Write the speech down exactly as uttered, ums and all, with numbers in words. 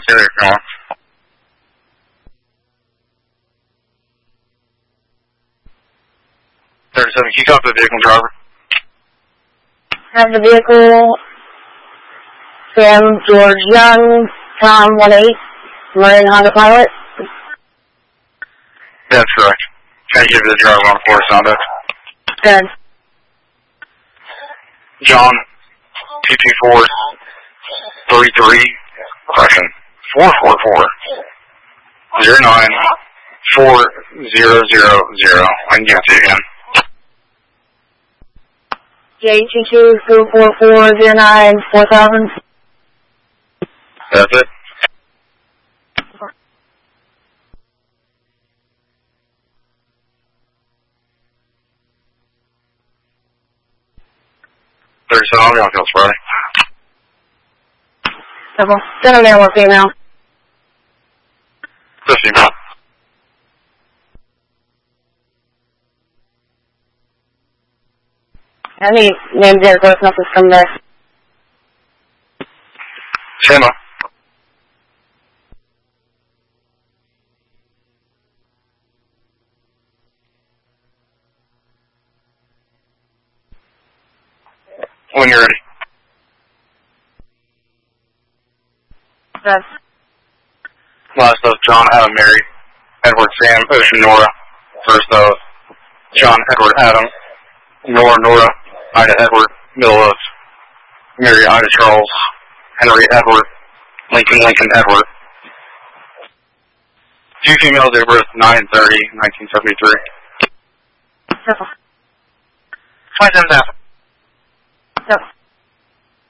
see there, come on. thirty-seven, can you copy the vehicle driver? Have the vehicle, Sam George Young, Tom one eight, Marin Honda Pilot. That's correct. Can I give you the driver on four Honda? Good. John, two two four, three three, correction, four four four, zero nine, four zero zero zero. I can give it to you again. J two two two four four zero nine four thousand. That's it. thirty-seven, I'll be on field Friday. Double. Gonna mail or female. Just female. Any name, date, birth, nothing's from there. Shema. When you're ready. Good. Last of John, Adam, Mary, Edward, Sam, Ocean, Nora. First of John, Edward, Adam, Nora, Nora, Ida, Edward, middle of Mary, Ida, Charles, Henry, Edward, Lincoln, Lincoln, Edward. Two females, they were birth nine thirty, nineteen seventy-three. Double. twenty-seven thousand. Double.